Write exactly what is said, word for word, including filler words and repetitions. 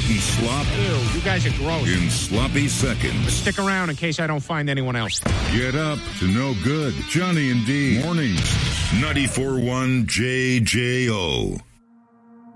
Putting slop Ew, you guys are gross. in sloppy seconds. Stick around in case I don't find anyone else. Get up to no good. Johnny and D. Mornings. ninety-four point one J J O.